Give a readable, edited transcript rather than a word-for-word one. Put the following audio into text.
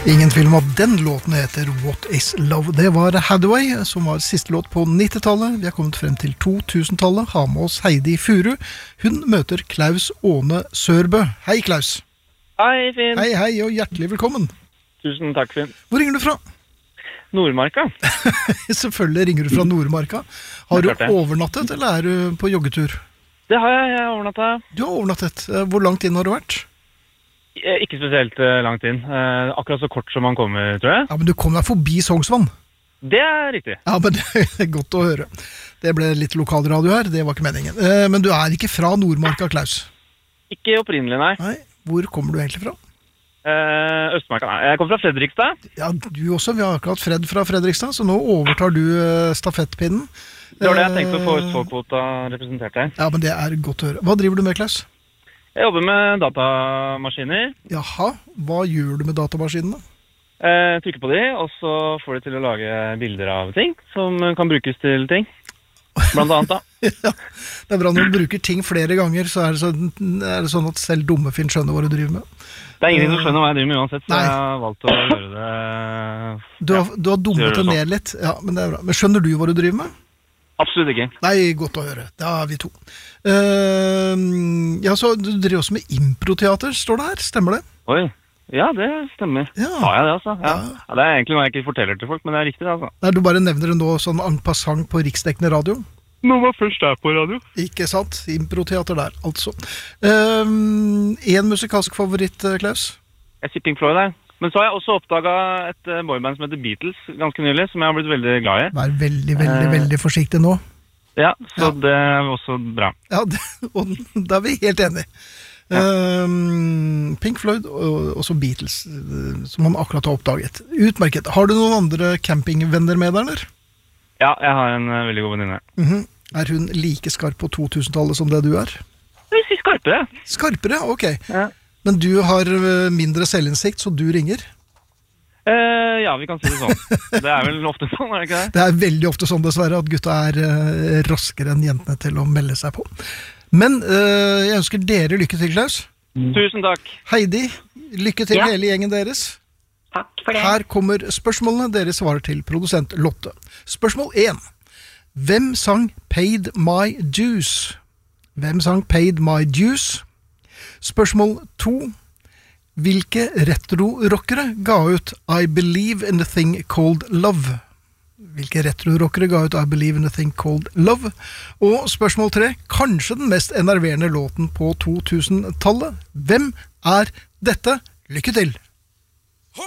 Ingen tvil om at den låten heter What is Love. Det var Hathaway, som var siste låt på 90-tallet. Vi har kommet frem til 2000-tallet. Ha med oss Heidi Furu. Hun møter Klaus Åne Sørbø. Hei, Klaus. Hei, Finn. Hei, hei, og hjertelig velkommen. Tusen takk, Finn. Hvor ringer du fra? Nordmarka. Selvfølgelig ringer du fra Nordmarka. Har du overnattet, eller er du på joggetur? Det har jeg overnattet. Du har overnattet. Hvor langt inn har du vært? Ikke spesielt langt inn. Akkurat så kort som man kommer, tror jeg. Ja, men du kom deg forbi Sognsvann. Det er riktig. Ja, men det er godt å høre. Det ble litt lokalradio her, det var ikke meningen. Men du er ikke fra Nordmarka, Klaus? Ikke opprinnelig, nei. Nei, hvor kommer du egentlig fra? Østmarka, nei. Jeg kommer fra Fredrikstad. Ja, du også. Vi har akkurat Fred fra Fredrikstad, så nå overtar du stafettpinnen. Det var det jeg tenkte å få Østfoldkvota representert her. Ja, men det er godt å høre. Hva driver du med, Klaus? Jeg jobber med datamaskiner. Jaha, hva gjør du med datamaskinene? Trykker på de, og så får de til å lage bilder av ting som kan brukes til ting. Blant annet da. Ja, det er bra når du bruker ting flere ganger, så er det sånn at selv dumme Finn skjønner hva du driver med. Det er ingenting som skjønner hva jeg driver med uansett, så jeg har valgt å gjøre det. Du har dummet det ned litt, ja, men det er bra. Men skjønner du hva du driver med? Absolutt ikke. Nei, godt å høre. Da er vi to. Ja, så du driver også med improteater, står det her. Stemmer det? Oi, ja, det stemmer. Ja. Har jeg det, altså? Ja. Ja, det er egentlig noe jeg ikke forteller til folk, men det er riktig, altså. Nei, du bare nevner det nå sånn en passant på riksdekkende radio. Når man først er på radio. Ikke sant? Improteater der, altså. En musikalsk favoritt, Klaus? Jeg sier Pink Floyd der. Men så har jeg også oppdaget et boyband som heter Beatles ganske nylig, som jeg har blitt veldig glad i. Vær veldig forsiktig nå. Ja, så det er også bra. Ja, og da er vi helt enige. Ja. Pink Floyd og også Beatles, som man akkurat har oppdaget. Utmerket. Har du noen andre campingvenner med deg, eller? Ja, jeg har en veldig god venninne. Er hun like skarp på 2000-tallet som det du er? Jeg vil si skarpere. Skarpere, ok. Ja. Men du har mindre selvinnsikt, så du ringer? Ja, vi kan si det sånn. Det er vel ofte sånn, er det ikke det? Det er veldig ofte sånn, dessverre, at gutta er raskere enn jentene til å melde seg på. Men jeg ønsker dere lykke til, Klaus. Tusen takk. Heidi, lykke til hele gjengen deres. Takk for det. Her kommer spørsmålene. Dere svarer til produsent Lotte. Spørsmål 1. Hvem sang Paid My Dues? Hvem sang Paid My Dues? Spørsmål 2. Hvilke retro-rockere ga ut I Believe in a Thing Called Love? Hvilke retro-rockere ga ut I Believe in a Thing Called Love? Og spørsmål 3. Kanskje den mest enerverende låten på 2000-tallet. Hvem er dette? Lykke til!